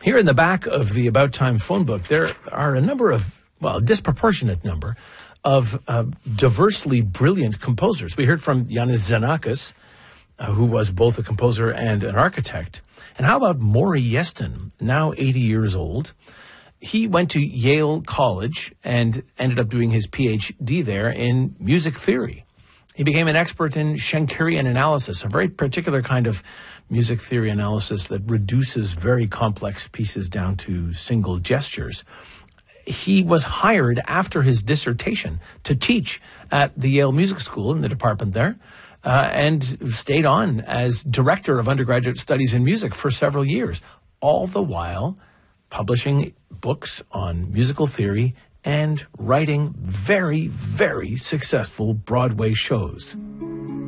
Here in the back of the About Time phone book, there are a disproportionate number of diversely brilliant composers. We heard from Iannis Xenakis, who was both a composer and an architect. And how about Maury Yeston, now 80 years old? He went to Yale College and ended up doing his PhD there in music theory. He became an expert in Schenkerian analysis, a very particular kind of music theory analysis that reduces very complex pieces down to single gestures. He was hired after his dissertation to teach at the Yale Music School in the department there, and stayed on as director of undergraduate studies in music for several years, all the while publishing books on musical theory and writing very, very successful Broadway shows.